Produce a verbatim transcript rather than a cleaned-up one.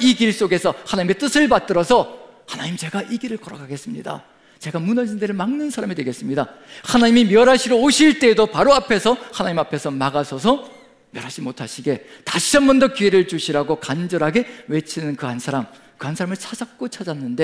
이 길 속에서 하나님의 뜻을 받들어서 하나님, 제가 이 길을 걸어가겠습니다. 제가 무너진 데를 막는 사람이 되겠습니다. 하나님이 멸하시러 오실 때에도 바로 앞에서, 하나님 앞에서 막아서서 멸하지 못하시게 다시 한 번 더 기회를 주시라고 간절하게 외치는 그 한 사람, 그 한 사람을 찾았고 찾았는데